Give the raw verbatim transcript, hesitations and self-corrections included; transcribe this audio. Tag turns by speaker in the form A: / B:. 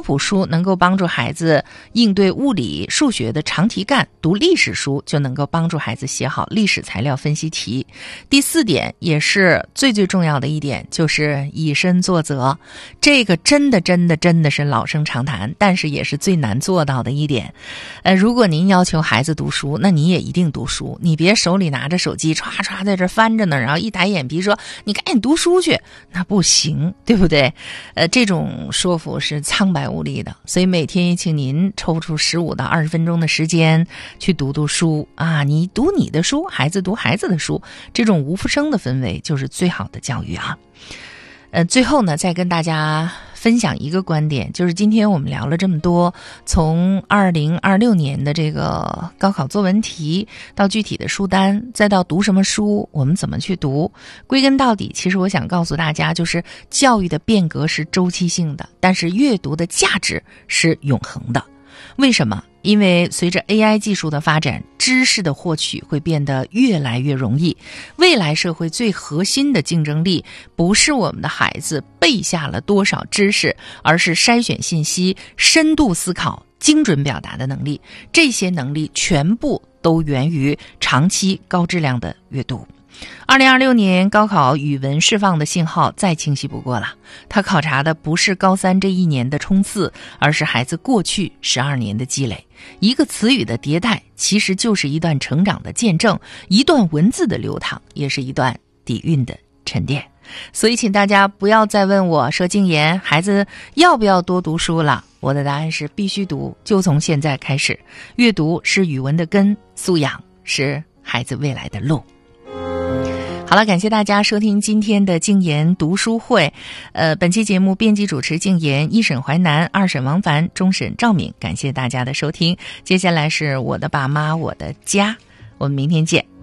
A: 普书能够帮助孩子应对物理、数学的常题干，读历史书就能够帮助孩子写好历史材料分析题。第四点也是最最重要的一点，就是以身作则。这个真的真的真的是老生常谈，但是也是最难做到的一点。呃，如果您要求孩子读书，那你也一定读书，你别手里拿着手机唰唰在这翻着呢，然后一抬眼皮说你赶紧读书去，那不行，对不对？呃，这种说服是苍白无力的，所以每天也请您抽出十五到二十分钟的时间去读读书啊，你读你的书，孩子读孩子的书，这种无负声的氛围就是最好的教育啊。呃，最后呢，再跟大家分享一个观点，就是今天我们聊了这么多，从二零二六年的这个高考作文题到具体的书单，再到读什么书，我们怎么去读，归根到底，其实我想告诉大家，就是教育的变革是周期性的，但是阅读的价值是永恒的。为什么？因为随着 A I 技术的发展，知识的获取会变得越来越容易。未来社会最核心的竞争力，不是我们的孩子背下了多少知识，而是筛选信息、深度思考、精准表达的能力。这些能力全部都源于长期高质量的阅读。二零二六年高考语文释放的信号再清晰不过了，它考察的不是高三这一年的冲刺，而是孩子过去十二年的积累。一个词语的迭代，其实就是一段成长的见证，一段文字的流淌，也是一段底蕴的沉淀。所以请大家不要再问我说静言，孩子要不要多读书了？我的答案是必须读，就从现在开始。阅读是语文的根，素养是孩子未来的路。好了，感谢大家收听今天的静言读书会。呃，本期节目编辑主持静言，一审淮南，二审王凡，终审赵敏。感谢大家的收听。接下来是我的爸妈，我的家。我们明天见。